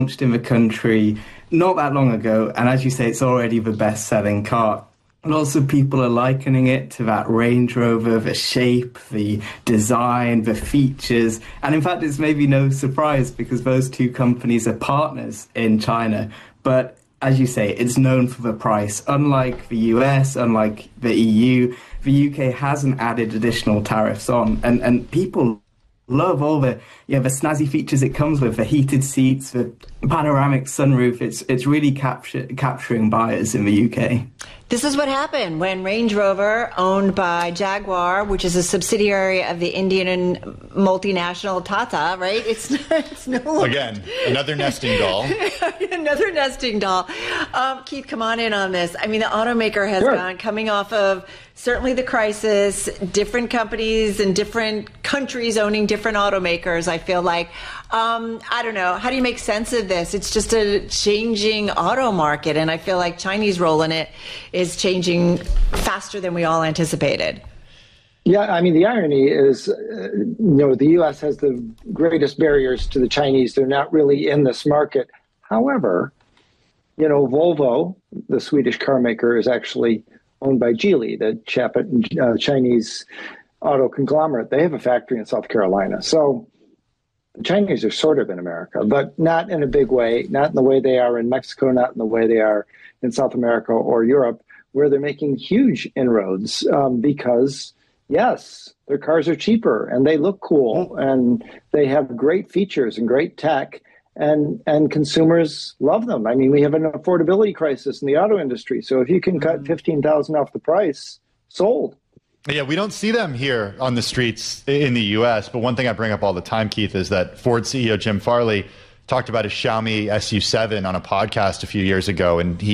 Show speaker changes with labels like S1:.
S1: launched in the country not that long ago, and as you say, it's already the best-selling car. Lots of people are likening it to that Range Rover, the shape, the design, the features. And in fact, it's maybe no surprise because those two companies are partners in China. But as you say, it's known for the price. Unlike the US, unlike the EU, the UK hasn't added additional tariffs on. And people love all the snazzy features it comes with, the heated seats, the panoramic sunroof. It's really capturing buyers in the UK.
S2: This is what happened when Range Rover, owned by Jaguar, which is a subsidiary of the Indian multinational Tata, right? It's no
S3: again another nesting doll.
S2: Another nesting doll. Keith, come on in on this. I mean, the automaker has gone coming off of certainly the crisis, different companies and different countries owning different automakers. I feel like. I don't know. How do you make sense of this? It's just a changing auto market, and I feel like Chinese role in it is changing faster than we all anticipated.
S4: Yeah, I mean, the irony is, the U.S. has the greatest barriers to the Chinese. They're not really in this market. However, Volvo, the Swedish car maker, is actually owned by Geely, the Chinese auto conglomerate. They have a factory in South Carolina. So the Chinese are sort of in America, but not in a big way, not in the way they are in Mexico, not in the way they are in South America or Europe, where they're making huge inroads because, yes, their cars are cheaper and they look cool and they have great features and great tech, and consumers love them. I mean, we have an affordability crisis in the auto industry. So if you can cut $15,000 off the price, sold.
S3: Yeah, we don't see them here on the streets in the U.S., but one thing I bring up all the time, Keith, is that Ford CEO Jim Farley talked about his Xiaomi SU7 on a podcast a few years ago, and he